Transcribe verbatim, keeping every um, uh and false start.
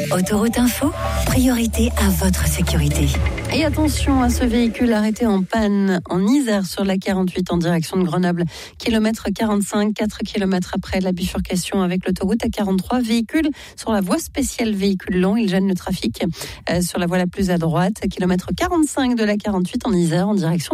Autoroute Info, priorité à votre sécurité. Et attention à ce véhicule arrêté en panne en Isère sur la quarante-huit en direction de Grenoble, kilomètre quarante-cinq, quatre kilomètres après la bifurcation avec l'autoroute A quarante-trois. Véhicule sur la voie spéciale véhicule long, il gêne le trafic euh, sur la voie la plus à droite, kilomètre quarante-cinq de la quarante-huit en Isère en direction de